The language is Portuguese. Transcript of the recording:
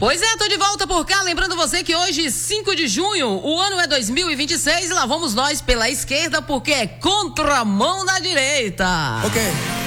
Pois é, tô de volta por cá, lembrando você que hoje, 5 de junho, o ano é 2026 e lá vamos nós pela esquerda porque é contramão na direita. Ok.